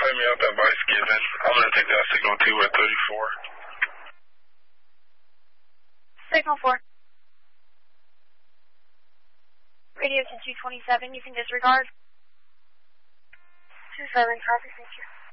let me out that vice given. I'm going to take that signal 2 at 34. Signal 4. Radio to 227, you can disregard. 27, copy, thank you.